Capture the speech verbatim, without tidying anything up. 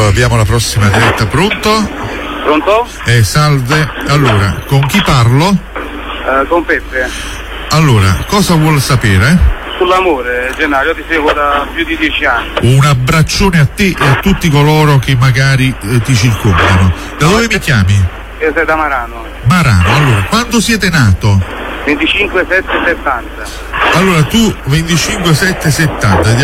abbiamo la prossima diretta. Pronto? Pronto? Eh, salve. Allora, con chi parlo? Uh, con Peppe. Allora, cosa vuol sapere? Sull'amore, Gennaro, io ti seguo da più di dieci anni. Un abbraccione a te e a tutti coloro che magari eh, ti circondano. Da dove mi chiami? Io sei da Marano. Marano. Allora, quando siete nato? venticinque sette settanta. Allora, tu venticinque sette settanta.